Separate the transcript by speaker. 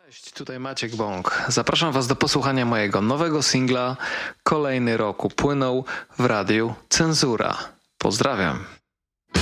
Speaker 1: Cześć, tutaj Maciek Bąk. Zapraszam Was do posłuchania mojego nowego singla. Kolejny rok upłynął w radiu Cenzura. Pozdrawiam.